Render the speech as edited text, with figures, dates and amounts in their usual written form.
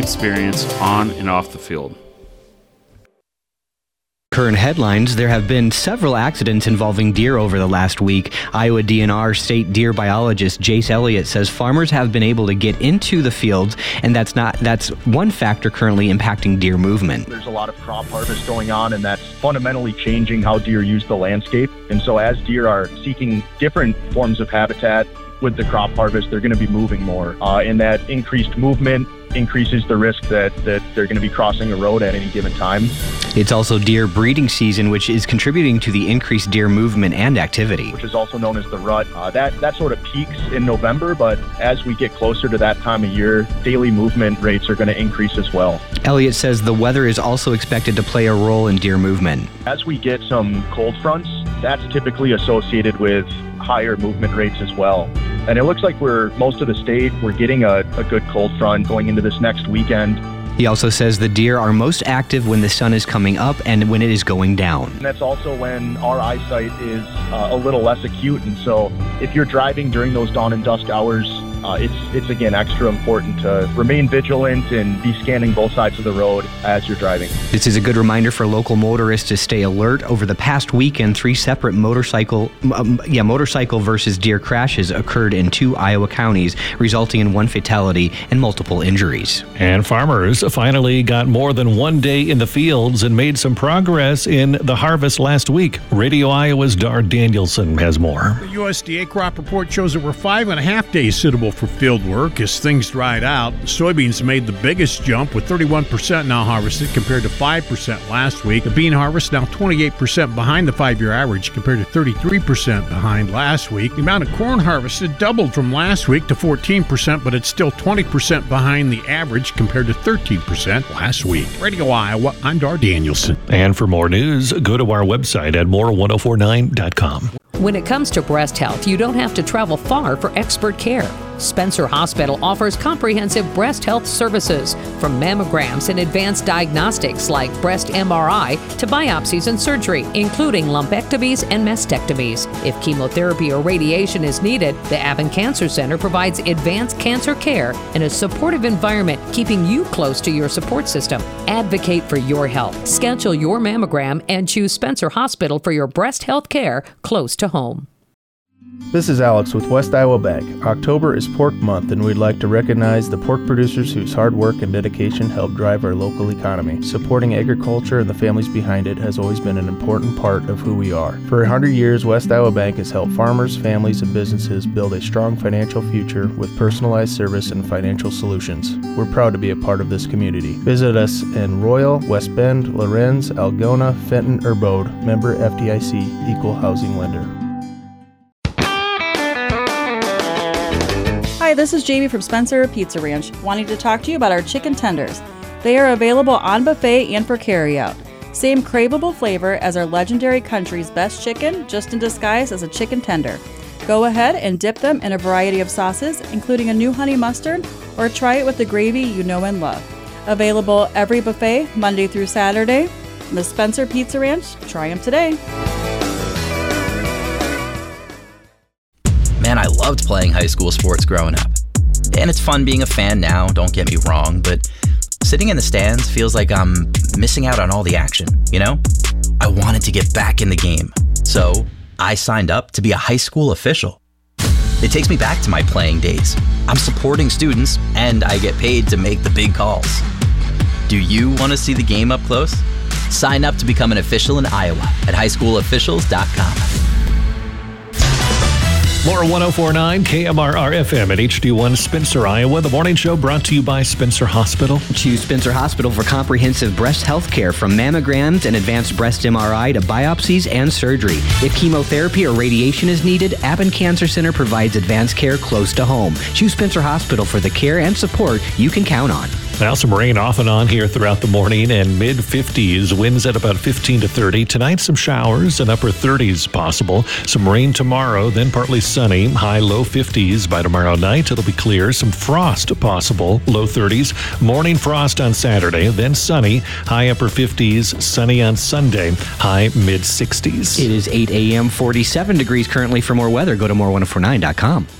experience on and off the field. Current headlines: there have been several accidents involving deer over the last week. Iowa DNR state deer biologist Jace Elliott says farmers have been able to get into the fields, and that's one factor currently impacting deer movement. There's a lot of crop harvest going on, and that's fundamentally changing how deer use the landscape. And so as deer are seeking different forms of habitat with the crop harvest, they're going to be moving more. And that increased movement increases the risk that they're going to be crossing a road at any given time. It's also deer breeding season, which is contributing to the increased deer movement and activity. Which is also known as the rut. That sort of peaks in November, but as we get closer to that time of year, daily movement rates are going to increase as well. Elliott says the weather is also expected to play a role in deer movement. As we get some cold fronts, that's typically associated with higher movement rates as well. And it looks like most of the state, we're getting a good cold front going into this next weekend. He also says the deer are most active when the sun is coming up and when it is going down. And that's also when our eyesight is a little less acute. And so if you're driving during those dawn and dusk hours, it's again extra important to remain vigilant and be scanning both sides of the road as you're driving. This is a good reminder for local motorists to stay alert. Over the past weekend, 3 separate motorcycle versus deer crashes occurred in 2 Iowa counties, resulting in 1 fatality and multiple injuries. And farmers finally got more than 1 day in the fields and made some progress in the harvest last week. Radio Iowa's Dar Danielson has more. The USDA crop report shows there were 5.5 days suitable for field work as things dried out. Soybeans made the biggest jump with 31% now harvested compared to 5% last week. The bean harvest now 28% behind the 5-year average compared to 33% behind last week. The amount of corn harvested doubled from last week to 14%, but it's still 20% behind the average compared to 13% last week. Radio Iowa, I'm Dar Danielson. And for more news, go to our website at more1049.com. When it comes to breast health, you don't have to travel far for expert care. Spencer Hospital offers comprehensive breast health services, from mammograms and advanced diagnostics like breast MRI to biopsies and surgery, including lumpectomies and mastectomies. If chemotherapy or radiation is needed, the Aben Cancer Center provides advanced cancer care in a supportive environment, keeping you close to your support system. Advocate for your health. Schedule your mammogram and choose Spencer Hospital for your breast health care close to home. This is Alex with West Iowa Bank. October is Pork Month, and we'd like to recognize the pork producers whose hard work and dedication help drive our local economy. Supporting agriculture and the families behind it has always been an important part of who we are. For 100 years, West Iowa Bank has helped farmers, families, and businesses build a strong financial future with personalized service and financial solutions. We're proud to be a part of this community. Visit us in Royal, West Bend, Lorenz, Algona, Fenton, or Bode. Member FDIC, Equal Housing Lender. Hi, this is Jamie from Spencer Pizza Ranch, wanting to talk to you about our chicken tenders. They are available on buffet and for carryout. Same craveable flavor as our legendary country's best chicken, just in disguise as a chicken tender. Go ahead and dip them in a variety of sauces, including a new honey mustard, or try it with the gravy you know and love. Available every buffet, Monday through Saturday. The Spencer Pizza Ranch, try them today. Man, I loved playing high school sports growing up. And it's fun being a fan now, don't get me wrong, but sitting in the stands feels like I'm missing out on all the action, you know? I wanted to get back in the game, so I signed up to be a high school official. It takes me back to my playing days. I'm supporting students, and I get paid to make the big calls. Do you want to see the game up close? Sign up to become an official in Iowa at highschoolofficials.com. More 1049 KMRR FM at HD1 Spencer, Iowa. The morning show brought to you by Spencer Hospital. Choose Spencer Hospital for comprehensive breast health care, from mammograms and advanced breast MRI to biopsies and surgery. If chemotherapy or radiation is needed, Aben Cancer Center provides advanced care close to home. Choose Spencer Hospital for the care and support you can count on. Now some rain off and on here throughout the morning, and mid-50s, winds at about 15 to 30. Tonight some showers and upper 30s possible. Some rain tomorrow, then partly sunny, high low 50s by tomorrow night. It'll be clear. Some frost possible, low 30s. Morning frost on Saturday, then sunny, high upper 50s, sunny on Sunday, high mid 60s. It is 8 a.m., 47 degrees currently. For more weather, go to more1049.com.